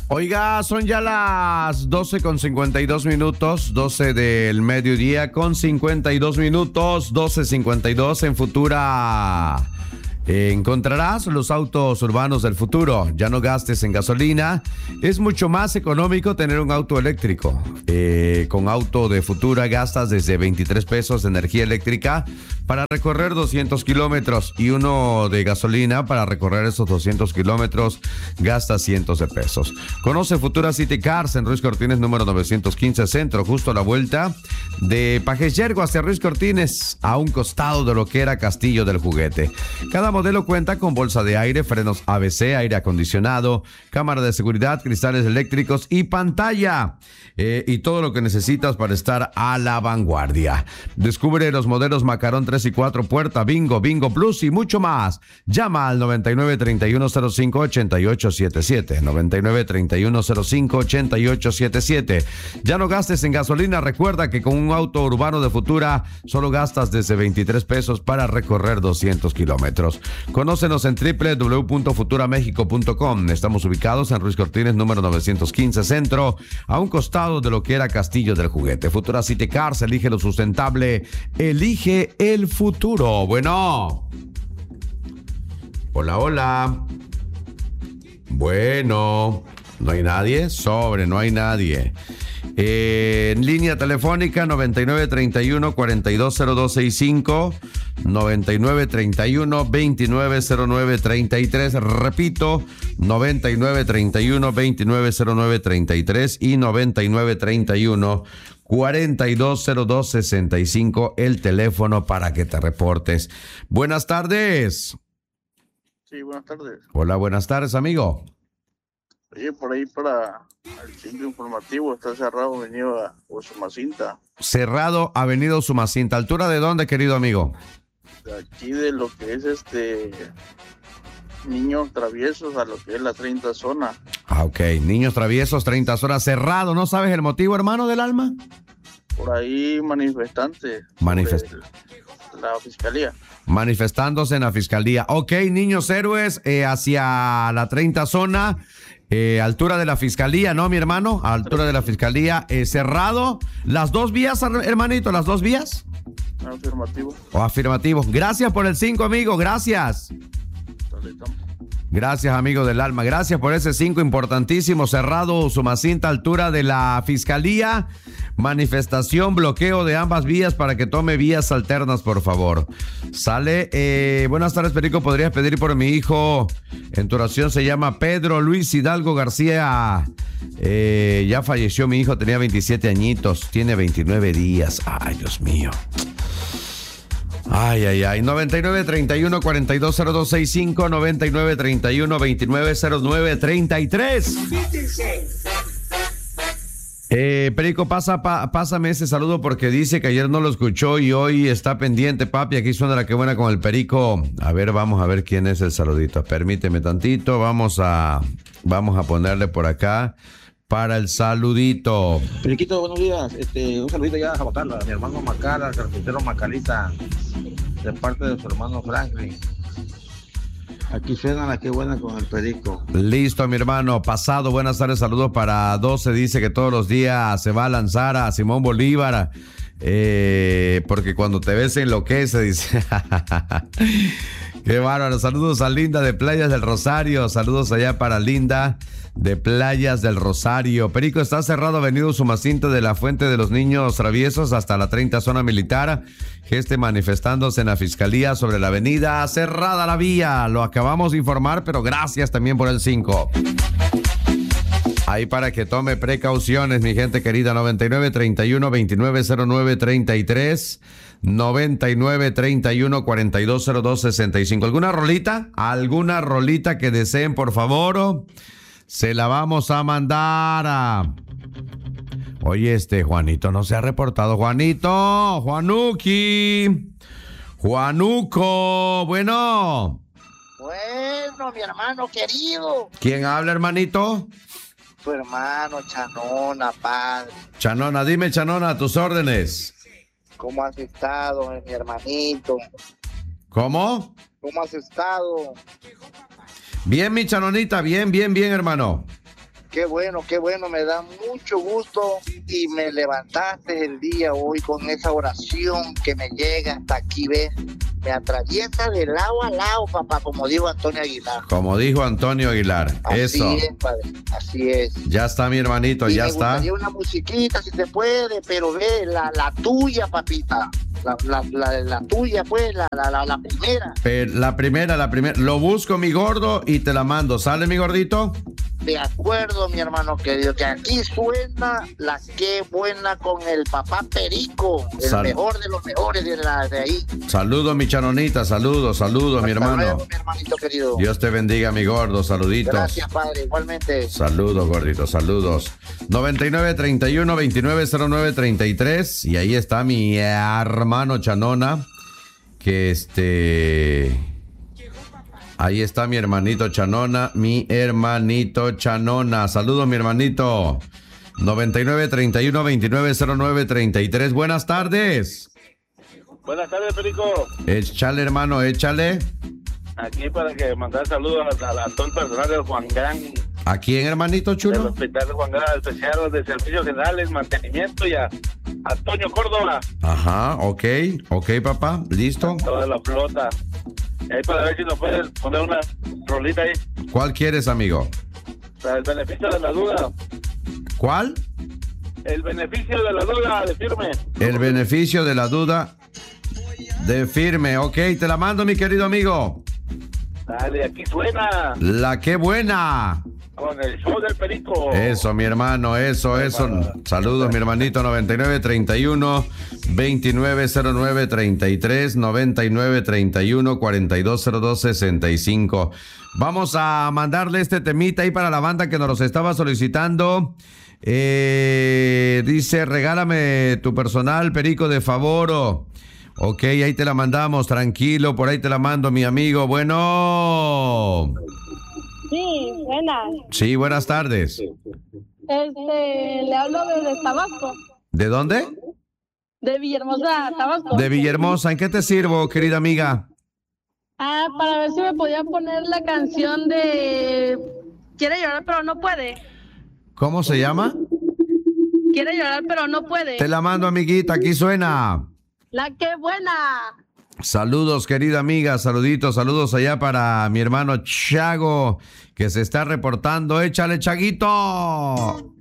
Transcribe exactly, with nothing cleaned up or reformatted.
Oiga, son ya las doce con cincuenta y dos minutos, doce del mediodía con cincuenta y dos minutos, doce cincuenta y dos en Futura. Encontrarás los autos urbanos del futuro. Ya no gastes en gasolina. Es mucho más económico tener un auto eléctrico. Eh, con auto de Futura gastas desde veintitrés pesos de energía eléctrica para recorrer doscientos kilómetros, y uno de gasolina para recorrer esos doscientos kilómetros gasta cientos de pesos. Conoce Futura City Cars en Ruiz Cortines número novecientos quince Centro, justo a la vuelta de Pajes Yergo hacia Ruiz Cortines, a un costado de lo que era Castillo del Juguete. Cada modelo cuenta con bolsa de aire, frenos A B C, aire acondicionado, cámara de seguridad, cristales eléctricos y pantalla. Eh, y todo lo que necesitas para estar a la vanguardia. Descubre los modelos Macarón tres y cuatro puerta, Bingo, Bingo Plus y mucho más. Llama al noventa y nueve, treinta y uno cero cinco, ochenta y ocho setenta y siete. noventa y nueve, treinta y uno cero cinco, ochenta y ocho setenta y siete. Ya no gastes en gasolina. Recuerda que con un auto urbano de Futura solo gastas desde veintitrés pesos para recorrer doscientos kilómetros. Conócenos en doble u doble u doble u punto futura méxico punto com. Estamos ubicados en Ruiz Cortines número novecientos quince Centro, a un costado de lo que era Castillo del Juguete. Futura City Cars, elige lo sustentable, elige el futuro. Bueno. Hola, hola. Bueno, ¿no hay nadie? Sobre, no hay nadie. Eh, en línea telefónica noventa y nueve, treinta y uno, cuarenta y dos, cero dos sesenta y cinco, noventa y nueve, treinta y uno, veintinueve, cero nueve, treinta y tres. Repito, noventa y nueve, treinta y uno, veintinueve, cero nueve, treinta y tres y noventa y nueve, treinta y uno, cuarenta y dos, cero dos sesenta y cinco, el teléfono para que te reportes. Buenas tardes. Sí, buenas tardes. Hola, buenas tardes, amigo. Oye, por ahí para el centro informativo está cerrado, venido a Usumacinta. Cerrado, Avenida Usumacinta. ¿Altura de dónde, querido amigo? De aquí de lo que es este Niños Traviesos a lo que es la treinta zona. Ah, ok. Niños Traviesos, treinta zonas. Cerrado. ¿No sabes el motivo, hermano del alma? Por ahí manifestantes. Manifest... La fiscalía. Manifestándose en la fiscalía. Ok, niños héroes, eh, hacia la treinta zona. Eh, altura de la fiscalía, ¿no, mi hermano? A altura de la fiscalía, eh, cerrado. Las dos vías, hermanito, las dos vías. Afirmativo. O afirmativo. Gracias por el cinco, amigo. Gracias. Dale, Gracias, amigo del alma. Gracias por ese cinco importantísimo. Cerrado, Sumacinta, altura de la fiscalía. Manifestación, bloqueo de ambas vías para que tome vías alternas, por favor. Sale. Eh, buenas tardes, Perico. ¿Podrías pedir por mi hijo? En tu oración se llama Pedro Luis Hidalgo García. Eh, ya falleció mi hijo, tenía veintisiete añitos. Tiene veintinueve días. Ay, Dios mío. Ay, ay, ay. noventa y nueve, treinta y uno, cuarenta y dos, cero dos sesenta y cinco, noventa y nueve, treinta y uno, veintinueve, cero nueve, treinta y tres. Eh, Perico, pasa, pa, pásame ese saludo porque dice que ayer no lo escuchó y hoy está pendiente, papi. Aquí suena la que buena con el Perico. A ver, vamos a ver quién es el saludito. Permíteme tantito. Vamos a, vamos a ponerle por acá para el saludito. Periquito, buenos días. Este, un saludito ya a Jabacarla, a mi hermano Macara, al carpintero Macalita, de parte de su hermano Franklin. Aquí suena la que buena con el Perico. Listo, mi hermano. Pasado, buenas tardes, saludos para doce. Dice que todos los días se va a lanzar a Simón Bolívar. Eh, porque cuando te ves enloquece, dice. Qué bárbaro. Saludos a Linda de Playas del Rosario. Saludos allá para Linda de Playas del Rosario. Perico, está cerrado Avenida Usumacinta de la Fuente de los Niños Traviesos hasta la treinta zona militar. Geste manifestándose en la fiscalía sobre la avenida. Cerrada la vía. Lo acabamos de informar, pero gracias también por el cinco. Ahí para que tome precauciones, mi gente querida. noventa y nueve, treinta y uno, veintinueve, cero nueve, treinta y tres. noventa y nueve, treinta y uno, cuarenta y dos, cero dos sesenta y cinco. ¿Alguna rolita? ¿Alguna rolita que deseen, por favor? Se la vamos a mandar a... Oye, este Juanito no se ha reportado. Juanito, Juanuki, Juanuco, bueno. Bueno, mi hermano querido. ¿Quién habla, hermanito? Tu hermano, Chanona, padre. Chanona, dime, Chanona, a tus órdenes. ¿Cómo has estado, mi hermanito? ¿Cómo? ¿Cómo has estado? Bien, mi Chanonita, bien, bien, bien, hermano. Qué bueno, qué bueno, me da mucho gusto y me levantaste el día hoy con esa oración que me llega hasta aquí, ¿ves? Me atraviesa de lado a lado, papá, como dijo Antonio Aguilar. Como dijo Antonio Aguilar. Así Eso. es, padre, así es. Ya está, mi hermanito, Y ya me está. gustaría una musiquita si se puede, pero ve, la, la tuya, papita. La, la, la, la tuya, pues, la, la, la, la primera. Pero la primera, la primera. Lo busco, mi gordo, y te la mando. ¿Sale, mi gordito? De acuerdo, mi hermano querido, que aquí suena la que buena con el papá Perico, el Sal- mejor de los mejores de, la, de ahí. Saludos, mi chanonita. Saludos, saludos, mi Hasta hermano. luego, mi hermanito querido. Dios te bendiga, mi gordo. Saluditos. Gracias, padre, igualmente. Saludos, gordito, saludos. noventa y nueve, treinta y uno, veintinueve, cero nueve, treinta y tres. Y ahí está mi hermano Chanona. Que este... Ahí está mi hermanito Chanona. Mi hermanito Chanona. Saludos, mi hermanito. noventa y nueve, treinta y uno, veintinueve, cero nueve, treinta y tres. Buenas tardes. Buenas tardes, Perico. Échale, hermano, échale. Aquí para que mandar saludos a, a, a todo el personal del Juan Gran, del ¿A quién, hermanito chulo? Hospital de Juan Gran, especial de Servicios Generales, Mantenimiento, y a Antonio Córdoba, Ajá, ok. Ok, papá. ¿Listo? toda la flota. Y ahí para ver si nos pueden poner una rolita ahí, ¿Cuál quieres, amigo? para el beneficio de la duda. ¿Cuál? El beneficio de la duda de firme. El beneficio de la duda de firme. Ok, te la mando, mi querido amigo. Dale, aquí suena La que buena. con el show del Perico. Eso, mi hermano, eso, eso. Saludos, mi hermanito. noventa y nueve, treinta y uno, veintinueve, cero nueve, treinta y tres, noventa y nueve, treinta y uno, cuarenta y dos, cero dos, sesenta y cinco. Vamos a mandarle este temita ahí para la banda que nos los estaba solicitando. Eh, dice, regálame tu personal, Perico, de favor. Ok, ahí te la mandamos, tranquilo, por ahí te la mando, mi amigo. Bueno. Sí, buenas. Sí, buenas tardes. Este, le hablo desde Tabasco, ¿De dónde? de Villahermosa, Tabasco. De Villahermosa. ¿En qué te sirvo, querida amiga? Ah, para ver si me podía poner la canción de Quiere llorar pero no puede. ¿Cómo se llama? Quiere llorar pero no puede. Te la mando, amiguita, aquí suena. La que buena. Saludos, querida amiga, saluditos, saludos allá para mi hermano Chago, que se está reportando. Échale, Chaguito.